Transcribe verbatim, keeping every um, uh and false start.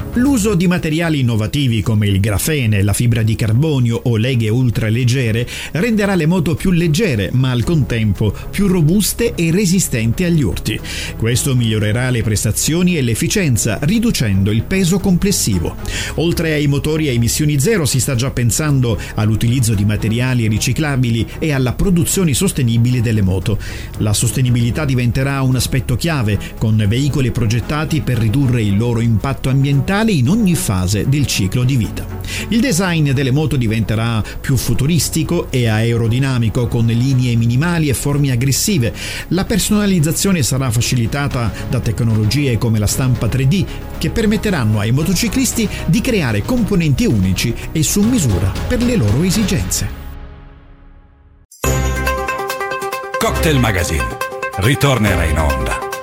L'uso di materiali innovativi come il grafene, la fibra di carbonio o leghe ultraleggere renderà le moto più leggere, ma al contempo più robuste e resistenti agli urti. Questo migliorerà le prestazioni e l'efficienza, riducendo il peso complessivo. Oltre ai motori a emissioni zero, si sta già pensando all'utilizzo di materiali riciclabili e alla produzione sostenibile delle moto. La sostenibilità diventerà un aspetto chiave, con veicoli progettati per ridurre il loro impatto ambientale in ogni fase del ciclo di vita. Il design delle moto diventerà più futuristico e aerodinamico, con linee minimali e forme aggressive. La personalizzazione sarà facilitata da tecnologie come la stampa tre D, che permetteranno ai motociclisti di creare componenti unici e su misura per le loro esigenze. Cocktail Magazine ritornerà in onda.